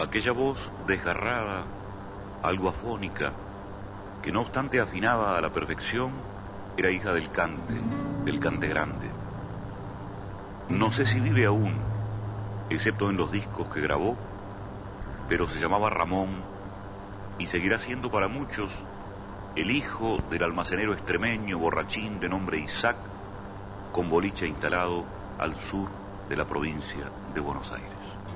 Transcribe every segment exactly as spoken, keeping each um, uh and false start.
Aquella voz desgarrada, algo afónica, que no obstante afinaba a la perfección, era hija del cante, del cante grande. No sé si vive aún, excepto en los discos que grabó, pero se llamaba Ramón y seguirá siendo para muchos el hijo del almacenero extremeño borrachín de nombre Isaac, con boliche instalado al sur de la provincia de Buenos Aires.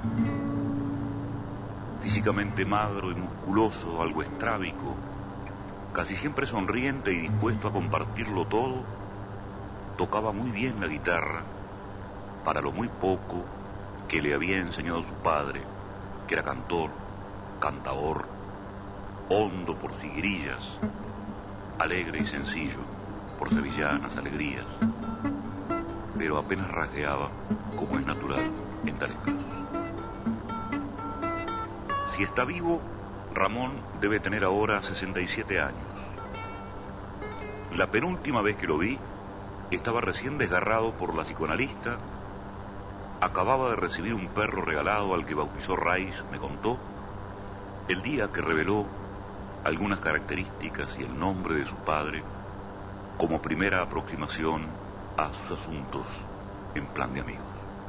Físicamente magro y musculoso, algo estrábico, casi siempre sonriente y dispuesto a compartirlo todo, tocaba muy bien la guitarra para lo muy poco que le había enseñado su padre, que era cantor, cantaor, hondo por siguirillas, alegre y sencillo por sevillanas alegrías, pero apenas rasgueaba, como es natural en tales casos. Si está vivo, Ramón debe tener ahora sesenta y siete años. La penúltima vez que lo vi, estaba recién desgarrado por la psicoanalista, acababa de recibir un perro regalado al que bautizó Rice, me contó, el día que reveló algunas características y el nombre de su padre como primera aproximación a sus asuntos en plan de amigos.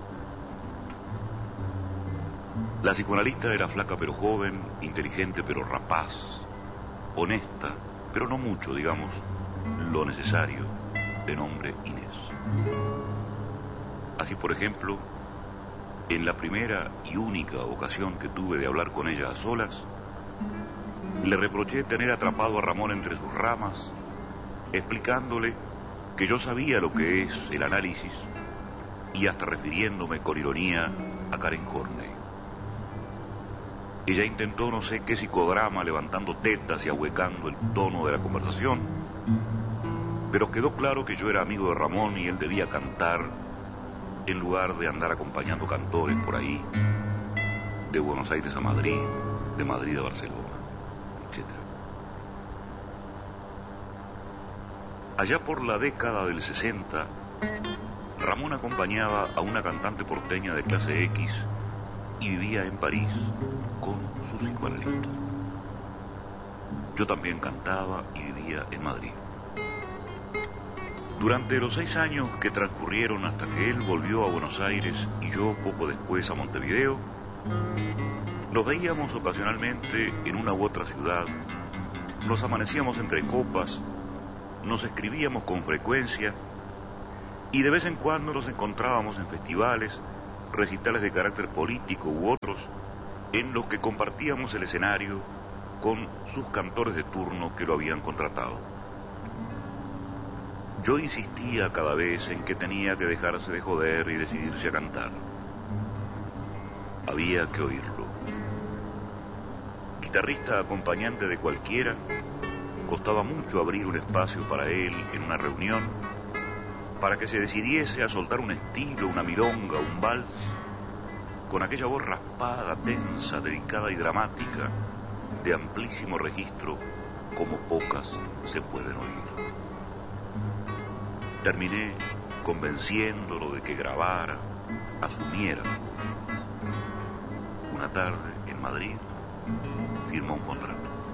La psicoanalista era flaca pero joven, inteligente pero rapaz, honesta, pero no mucho, digamos, lo necesario, de nombre Inés. Así, por ejemplo, en la primera y única ocasión que tuve de hablar con ella a solas, le reproché tener atrapado a Ramón entre sus ramas, explicándole que yo sabía lo que es el análisis y hasta refiriéndome con ironía a Karen Horney. Ella intentó no sé qué psicodrama levantando tetas y ahuecando el tono de la conversación, pero quedó claro que yo era amigo de Ramón y él debía cantar en lugar de andar acompañando cantores por ahí, de Buenos Aires a Madrid, de Madrid a Barcelona, etcétera. Allá por la década del sesenta, Ramón acompañaba a una cantante porteña de clase X y vivía en París con su psicoanalista. Yo también cantaba y vivía en Madrid. Durante los seis años que transcurrieron hasta que él volvió a Buenos Aires y yo poco después a Montevideo, nos veíamos ocasionalmente en una u otra ciudad, nos amanecíamos entre copas, nos escribíamos con frecuencia y de vez en cuando nos encontrábamos en festivales, recitales de carácter político u otros, en los que compartíamos el escenario con sus cantores de turno que lo habían contratado. Yo insistía cada vez en que tenía que dejarse de joder y decidirse a cantar. Había que oírlo. Guitarrista acompañante de cualquiera, costaba mucho abrir un espacio para él en una reunión, para que se decidiese a soltar un estilo, una milonga, un vals, con aquella voz raspada, tensa, delicada y dramática, de amplísimo registro, como pocas se pueden oír. Terminé convenciéndolo de que grabara, asumiera su voz. Una tarde, en Madrid, firmó un contrato.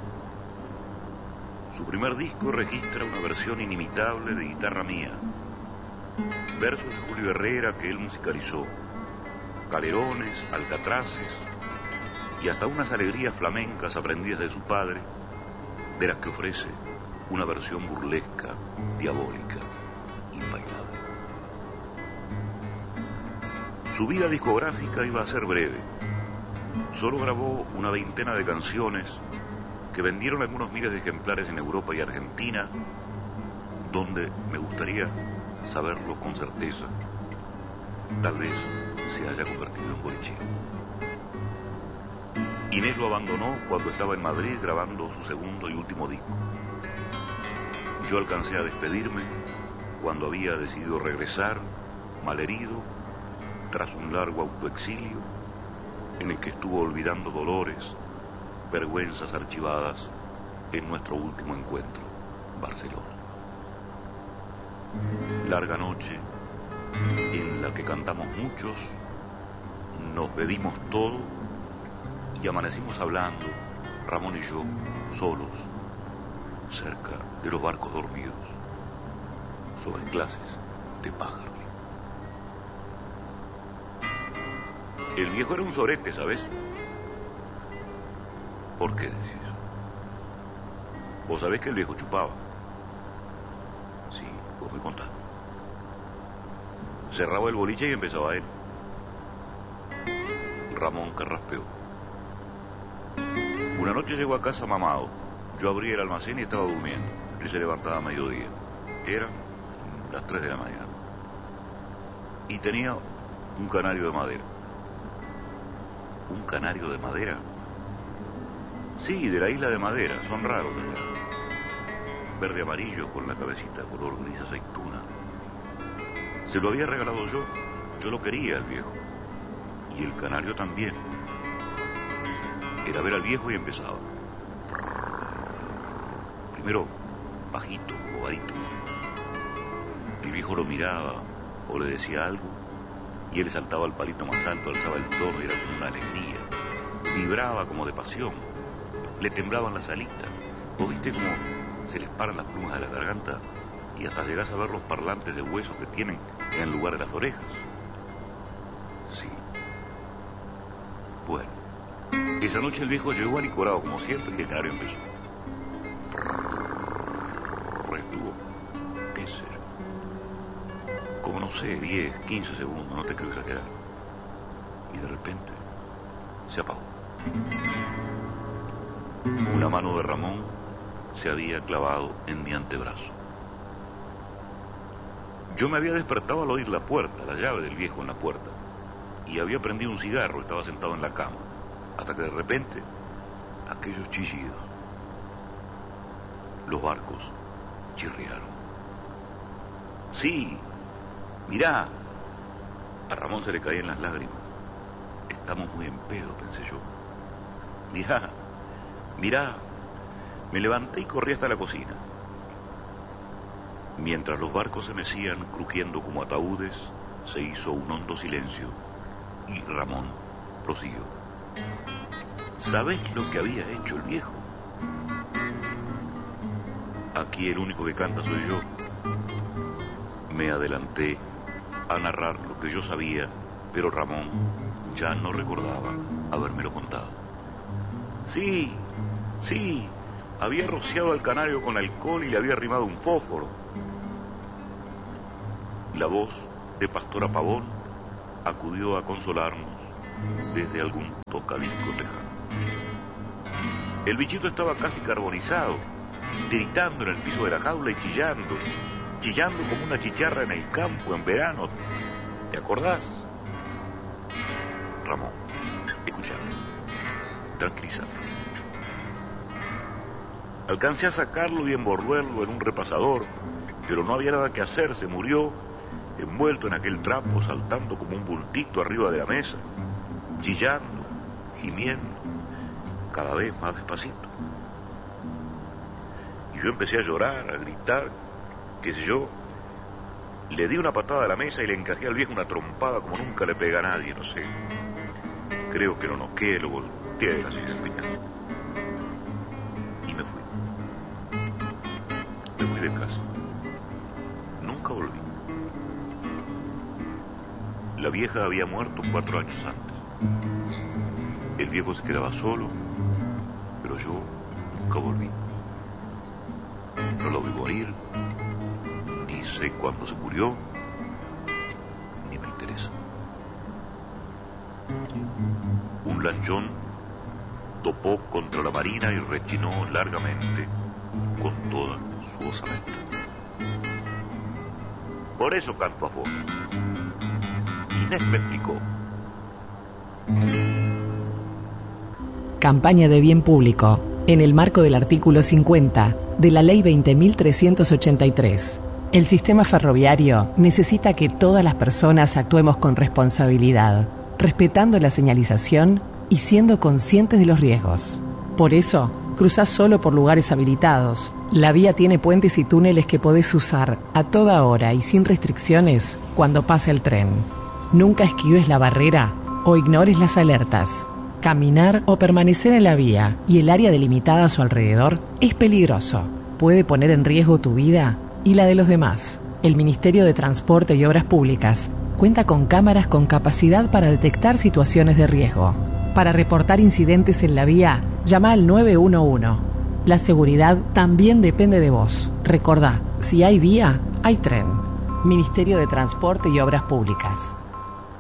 Su primer disco registra una versión inimitable de guitarra mía, versos de Julio Herrera que él musicalizó, calerones, alcatraces y hasta unas alegrías flamencas aprendidas de su padre, de las que ofrece una versión burlesca, diabólica, impainable. Su vida discográfica iba a ser breve. Solo grabó una veintena de canciones que vendieron algunos miles de ejemplares en Europa y Argentina, donde me gustaría saberlo con certeza, tal vez se haya convertido en bolichero. Inés lo abandonó cuando estaba en Madrid grabando su segundo y último disco. Yo alcancé a despedirme cuando había decidido regresar, malherido, tras un largo autoexilio en el que estuvo olvidando dolores, vergüenzas archivadas en nuestro último encuentro, Barcelona. Larga noche en la que cantamos muchos, nos bebimos todo y amanecimos hablando, Ramón y yo, solos, cerca de los barcos dormidos, sobre clases de pájaros. El viejo era un sorete, ¿sabes? ¿Por qué decís eso? Vos sabés que el viejo chupaba. Sí, vos me contaste. Cerraba el boliche y empezaba él. Ramón carraspeó. Una noche llegó a casa mamado. Yo abrí el almacén y estaba durmiendo. Él se levantaba a mediodía. Eran las tres de la mañana. Y tenía un canario de madera. ¿Un canario de madera? Sí, de la isla de Madera. Son raros, ¿verdad? Verde amarillo con la cabecita color gris aceituna. Se lo había regalado yo. Yo lo quería al viejo. Y el canario también. Era ver al viejo y empezaba. Primero, bajito, bobadito. El viejo lo miraba o le decía algo y él saltaba al palito más alto, alzaba el tono y era como una alegría. Vibraba como de pasión. Le temblaban las alitas. ¿Vos viste cómo se les paran las plumas de la garganta y hasta llegás a ver los parlantes de huesos que tienen en lugar de las orejas? Sí. Bueno, esa noche el viejo llegó alicorado como siempre y el canario empezó. Retuvo, qué sé yo, como no sé, diez, quince segundos, no te creo exagerar. Y de repente se apagó. Una mano de Ramón se había clavado en mi antebrazo. Yo me había despertado al oír la puerta, la llave del viejo en la puerta, y había prendido un cigarro, estaba sentado en la cama, hasta que de repente, aquellos chillidos, los barcos chirriaron. Sí, mirá, a Ramón se le caían las lágrimas. Estamos muy en pedo, pensé yo. Mirá, mirá, me levanté y corrí hasta la cocina. Mientras los barcos se mecían, crujiendo como ataúdes, se hizo un hondo silencio y Ramón prosiguió. ¿Sabés lo que había hecho el viejo? Aquí el único que canta soy yo. Me adelanté a narrar lo que yo sabía, pero Ramón ya no recordaba habérmelo contado. Sí, sí, había rociado al canario con alcohol y le había arrimado un fósforo. La voz de Pastora Pavón acudió a consolarnos desde algún tocadiscos lejano. El bichito estaba casi carbonizado, tiritando en el piso de la jaula y chillando, chillando como una chicharra en el campo en verano. ¿Te acordás? Ramón, escuchame, tranquilízate. Alcancé a sacarlo y envolverlo en un repasador, pero no había nada que hacer, se murió envuelto en aquel trapo, saltando como un bultito arriba de la mesa, chillando, gimiendo, cada vez más despacito. Y yo empecé a llorar, a gritar, qué sé yo. Le di una patada a la mesa y le encajé al viejo una trompada como nunca le pega a nadie, no sé. Creo que lo noqué, lo volteé de la silla empeñada. Y me fui. Me fui de casa. Nunca volví. La vieja había muerto cuatro años antes. El viejo se quedaba solo, pero yo nunca volví. No lo vi morir, ni sé cuándo se murió, ni me interesa. Un lanchón topó contra la marina y rechinó largamente con toda su osamenta. Por eso canto a fondo. Inés me explicó. Campaña de bien público en el marco del artículo cincuenta de la Ley veinte mil trescientos ochenta y tres. El sistema ferroviario necesita que todas las personas actuemos con responsabilidad, respetando la señalización y siendo conscientes de los riesgos. Por eso, cruzás solo por lugares habilitados. La vía tiene puentes y túneles que podés usar a toda hora y sin restricciones cuando pase el tren. Nunca esquives la barrera o ignores las alertas. Caminar o permanecer en la vía y el área delimitada a su alrededor es peligroso. Puede poner en riesgo tu vida y la de los demás. El Ministerio de Transporte y Obras Públicas cuenta con cámaras con capacidad para detectar situaciones de riesgo. Para reportar incidentes en la vía, llama al nueve uno uno. La seguridad también depende de vos. Recordá, si hay vía, hay tren. Ministerio de Transporte y Obras Públicas.